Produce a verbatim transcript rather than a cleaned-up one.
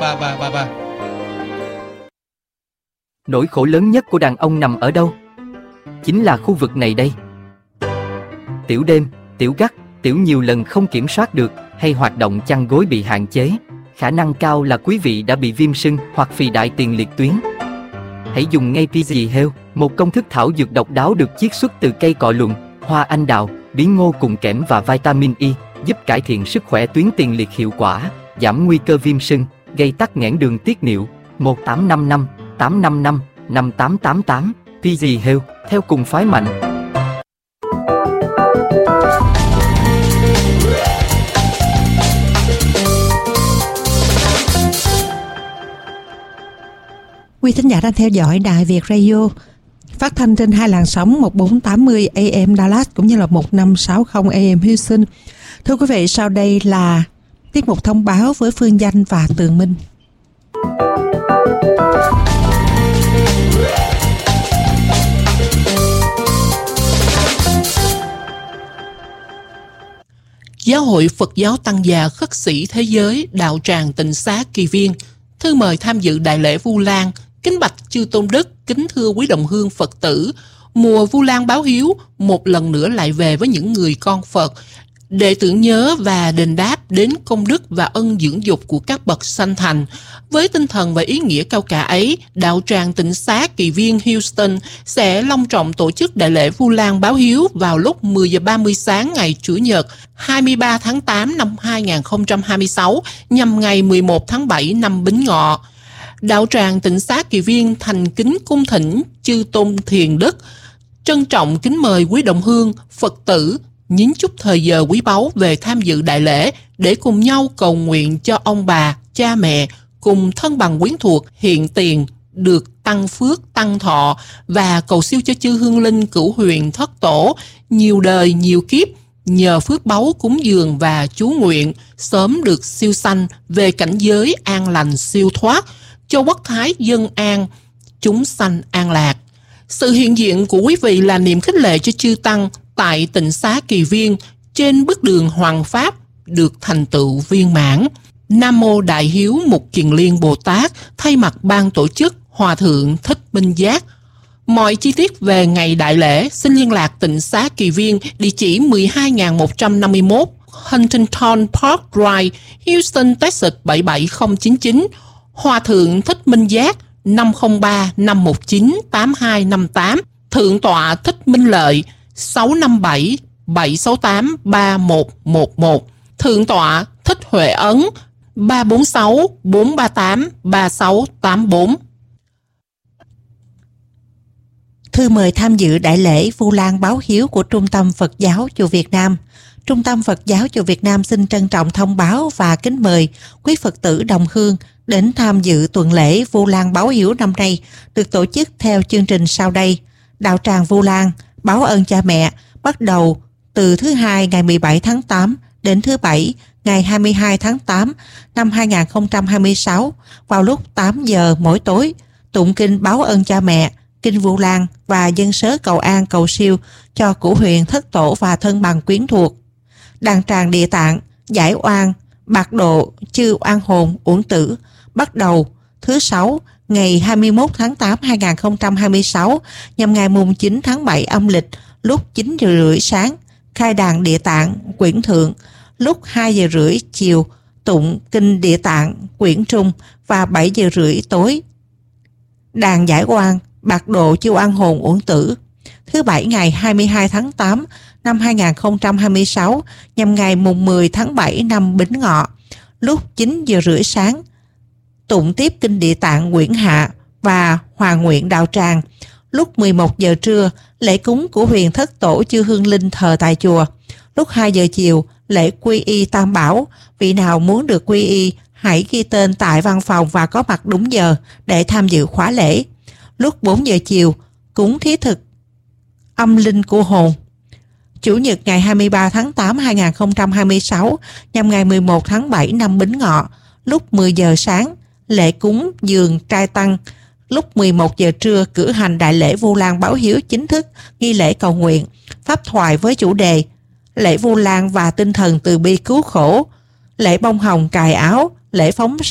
bà, bà, bà, bà. Nỗi khổ lớn nhất của đàn ông nằm ở đâu? Chính là khu vực này đây. Tiểu đêm, tiểu gắt, tiểu nhiều lần không kiểm soát được, hay hoạt động chăn gối bị hạn chế. Khả năng cao là quý vị đã bị viêm sưng hoặc phì đại tiền liệt tuyến. Hãy dùng ngay pê giê Health, một công thức thảo dược độc đáo được chiết xuất từ cây cọ lùn, hoa anh đào, bí ngô cùng kẽm và vitamin E, giúp cải thiện sức khỏe tuyến tiền liệt hiệu quả, giảm nguy cơ viêm sưng, gây tắc nghẽn đường tiết niệu. Một tám năm năm, tám năm năm, năm tám tám tám. pê giê Health, theo cùng phái mạnh. Quý thính giả đang theo dõi Đài Việt Radio, phát thanh trên hai làn sóng một bốn tám mươi A M Dallas cũng như là một năm sáu không A M Houston. Thưa quý vị, sau đây là tiết mục thông báo với Phương Danh và Tường Minh. Giáo hội Phật giáo Tăng già Khất sĩ Thế giới Đạo Tràng Tịnh Xá Kỳ Viên thư mời tham dự đại lễ Vu Lan. Kính bạch chư tôn đức, kính thưa quý đồng hương Phật tử, mùa Vu Lan báo hiếu một lần nữa lại về với những người con Phật để tưởng nhớ và đền đáp đến công đức và ân dưỡng dục của các bậc sanh thành. Với tinh thần và ý nghĩa cao cả ấy, Đạo Tràng Tịnh Xá Kỳ Viên Houston sẽ long trọng tổ chức đại lễ Vu Lan báo hiếu vào lúc mười giờ ba mươi sáng ngày Chủ nhật hai mươi ba tháng tám năm hai nghìn không trăm hai mươi sáu nhằm ngày mười một tháng bảy năm Bính Ngọ. Đạo Tràng Tịnh Xá Kỳ Viên thành kính cung thỉnh chư tôn thiền đức, trân trọng kính mời quý đồng hương Phật tử nhín chút thời giờ quý báu về tham dự đại lễ để cùng nhau cầu nguyện cho ông bà, cha mẹ cùng thân bằng quyến thuộc hiện tiền được tăng phước, tăng thọ và cầu siêu cho chư hương linh cửu huyền thất tổ nhiều đời nhiều kiếp, nhờ phước báu cúng dường và chú nguyện sớm được siêu sanh về cảnh giới an lành siêu thoát, cho quốc thái dân an, chúng sanh an lạc. Sự hiện diện của quý vị là niềm khích lệ cho chư tăng tại Tịnh Xá Kỳ Viên trên bước đường hoàng pháp được thành tựu viên mãn. Nam Mô Đại Hiếu Mục Kiền Liên Bồ Tát thay mặt ban tổ chức Hòa Thượng Thích Minh Giác. Mọi chi tiết về ngày đại lễ xin liên lạc Tịnh Xá Kỳ Viên, địa chỉ mười hai nghìn một trăm năm mươi mốt Huntington Park Drive, Houston, Texas bảy bảy không chín chín. Hòa Thượng Thích Minh Giác năm không ba năm một chín tám hai năm tám. Thượng tọa Thích Minh Lợi sáu năm bảy bảy sáu tám ba một một một. Thượng tọa Thích Huệ Ấn ba bốn sáu bốn ba tám ba sáu tám bốn. Thư mời tham dự đại lễ Vu Lan báo hiếu của Trung tâm Phật giáo Chùa Việt Nam. Trung tâm Phật giáo Chùa Việt Nam xin trân trọng thông báo và kính mời quý Phật tử đồng hương đến tham dự tuần lễ Vu Lan báo hiếu năm nay được tổ chức theo chương trình sau đây. Đạo tràng Vu Lan báo ơn cha mẹ bắt đầu từ thứ hai ngày mười bảy tháng tám đến thứ bảy ngày hai mươi hai tháng tám năm hai nghìn không trăm hai mươi sáu vào lúc tám giờ mỗi tối, tụng kinh báo ơn cha mẹ, kinh Vu Lan và dân sớ cầu an cầu siêu cho cửu huyền thất tổ và thân bằng quyến thuộc. Đàn tràng Địa Tạng giải oan bạc độ chư oan hồn uổng tử bắt đầu thứ sáu ngày hai mươi mốt tháng tám năm hai nghìn không trăm hai mươi sáu nhằm ngày mùng chín tháng bảy âm lịch lúc chín giờ rưỡi sáng, khai đàn Địa Tạng quyển thượng, lúc hai giờ rưỡi chiều tụng kinh Địa Tạng quyển trung và bảy giờ rưỡi tối đàn giải oan bạc độ chư oan hồn uổng tử. Thứ bảy ngày hai mươi hai tháng tám năm hai nghìn không trăm hai mươi sáu nhằm ngày mùng mười tháng bảy năm Bính Ngọ lúc chín giờ rưỡi sáng tụng tiếp kinh Địa Tạng quyển hạ và hòa nguyện đạo tràng. Lúc mười một giờ trưa lễ cúng của huyền thất tổ chư hương linh thờ tại chùa. Lúc hai giờ chiều lễ quy y tam bảo. Vị nào muốn được quy y hãy ghi tên tại văn phòng và có mặt đúng giờ để tham dự khóa lễ. Lúc bốn giờ chiều cúng thí thực âm linh của hồn. Chủ nhật ngày hai mươi ba tháng tám năm hai nghìn không trăm hai mươi sáu nhằm ngày mười một tháng bảy năm Bính Ngọ lúc mười giờ sáng lễ cúng dường trai tăng. Lúc mười một giờ trưa cử hành đại lễ Vu Lan báo hiếu chính thức, nghi lễ cầu nguyện, pháp thoại với chủ đề lễ Vu Lan và tinh thần từ bi cứu khổ, lễ bông hồng cài áo, lễ phóng